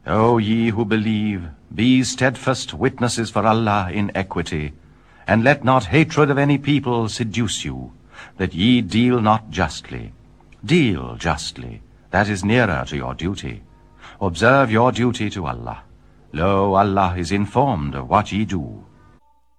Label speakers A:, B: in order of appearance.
A: O ye who believe, be steadfast witnesses for Allah in equity, and let not hatred of any people seduce you, that ye deal not justly. Deal justly, that is nearer to your duty. Observe your duty to Allah. Lo, Allah is informed of what ye do.